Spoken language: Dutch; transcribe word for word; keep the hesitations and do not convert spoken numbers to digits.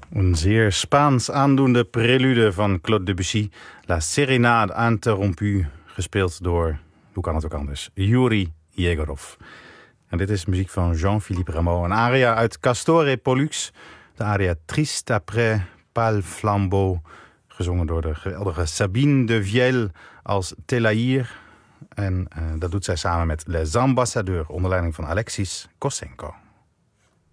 Een zeer Spaans aandoende prelude van Claude Debussy, La Sérénade Interrompue, gespeeld door, hoe kan het ook anders, Yuri Yegorov. En dit is muziek van Jean-Philippe Rameau, een aria uit Castor et Pollux, de aria Triste après Pâle Flambeau, gezongen door de geweldige Sabine de Viel als Telaïr. En uh, dat doet zij samen met Les Ambassadeurs onder leiding van Alexis Kossenko.